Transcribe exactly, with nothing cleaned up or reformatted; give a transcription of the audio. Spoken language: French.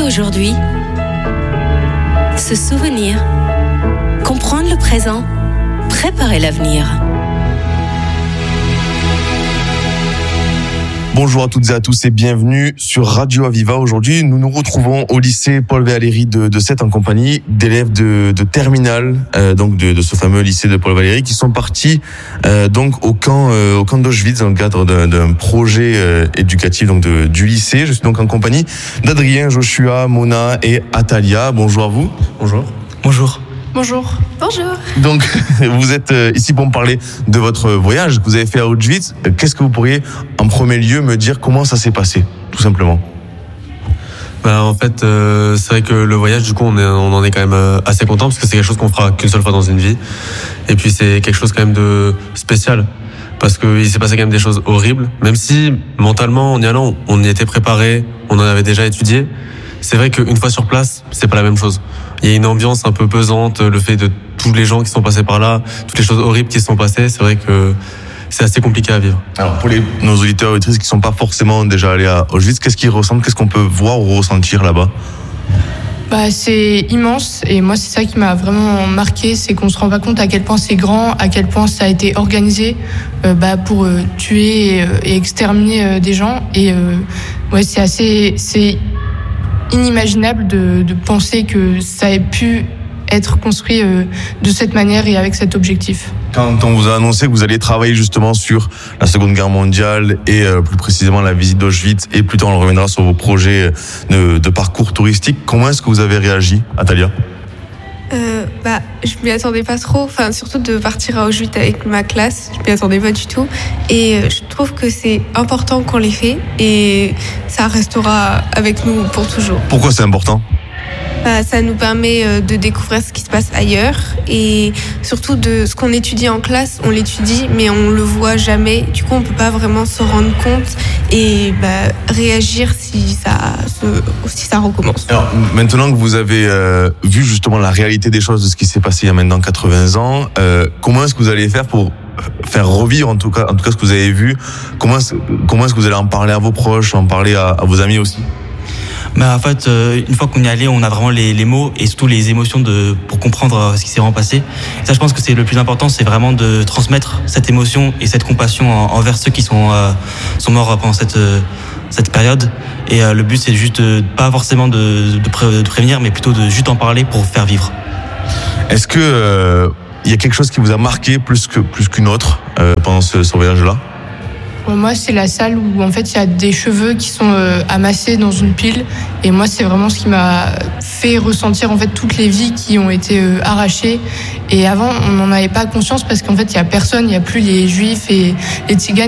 aujourd'hui, se souvenir, comprendre le présent, préparer l'avenir. Bonjour à toutes et à tous et bienvenue sur Radio Aviva. Aujourd'hui, nous nous retrouvons au lycée Paul Valéry de, de Sète en compagnie d'élèves de, de terminale, euh, donc de, de ce fameux lycée de Paul Valéry, qui sont partis euh, donc au camp, euh, au camp d'Auschwitz dans le cadre d'un, d'un projet euh, éducatif donc de, du lycée. Je suis donc en compagnie d'Adrien, Joshua, Mona et Atalia. Bonjour à vous. Bonjour. Bonjour. Bonjour. Bonjour. Donc, vous êtes ici pour me parler de votre voyage que vous avez fait à Auschwitz. Qu'est-ce que vous pourriez, en premier lieu, me dire comment ça s'est passé, tout simplement? Bah, en fait, euh, c'est vrai que le voyage, du coup, on, est, on en est quand même euh, assez content parce que c'est quelque chose qu'on fera qu'une seule fois dans une vie. Et puis, c'est quelque chose quand même de spécial parce qu'il s'est passé quand même des choses horribles. Même si, mentalement, en y allant, on y était préparé, on en avait déjà étudié. C'est vrai qu'une fois sur place, c'est pas la même chose. Il y a une ambiance un peu pesante, le fait de tous les gens qui sont passés par là, toutes les choses horribles qui se sont passées, c'est vrai que c'est assez compliqué à vivre. Alors pour les, nos auditeurs et auditrices qui sont pas forcément déjà allés à Auschwitz, qu'est-ce qu'ils ressentent, qu'est-ce qu'on peut voir ou ressentir là-bas? Bah, c'est immense et moi c'est ça qui m'a vraiment marqué, c'est qu'on se rend pas compte à quel point c'est grand, à quel point ça a été organisé euh, bah, pour euh, tuer et, et exterminer euh, des gens et euh, ouais c'est assez c'est inimaginable de, de penser que ça ait pu être construit euh, de cette manière et avec cet objectif. Quand on vous a annoncé que vous alliez travailler justement sur la Seconde Guerre mondiale et euh, plus précisément la visite d'Auschwitz et plus tard on reviendra sur vos projets de, de parcours touristique, comment est-ce que vous avez réagi, Atalia? Euh, bah, je m'y attendais pas trop, enfin surtout de partir à Auschwitz avec ma classe, je m'y attendais pas du tout. Et euh, je trouve que c'est important qu'on l'ait fait et ça restera avec nous pour toujours. Pourquoi c'est important? Bah, ça nous permet euh, de découvrir ce qui se passe ailleurs et surtout de ce qu'on étudie en classe, on l'étudie mais on le voit jamais. Du coup, on peut pas vraiment se rendre compte et bah, réagir si ça se, si ça recommence. Alors maintenant que vous avez euh, vu justement la réalité des choses de ce qui s'est passé il y a maintenant quatre-vingts ans, euh, comment est-ce que vous allez faire pour faire revivre en tout cas, en tout cas ce que vous avez vu? Comment est-ce, comment est-ce que vous allez en parler à vos proches, en parler à, à vos amis aussi? Bah en fait, euh, une fois qu'on y est allé, on a vraiment les, les mots et surtout les émotions de pour comprendre ce qui s'est vraiment passé. Et ça, je pense que c'est le plus important, c'est vraiment de transmettre cette émotion et cette compassion en, envers ceux qui sont euh, sont morts pendant cette euh, cette période. Et euh, le but, c'est juste de, pas forcément de, de, pré, de prévenir, mais plutôt de juste en parler pour faire vivre. Est-ce que euh, il y a quelque chose qui vous a marqué plus que plus qu'une autre euh, pendant ce, ce voyage-là? Moi, c'est la salle où en fait il y a des cheveux qui sont euh, amassés dans une pile et moi c'est vraiment ce qui m'a fait ressentir en fait toutes les vies qui ont été euh, arrachées et avant on n'en avait pas conscience parce qu'en fait il y a personne, il y a plus les juifs et les tziganes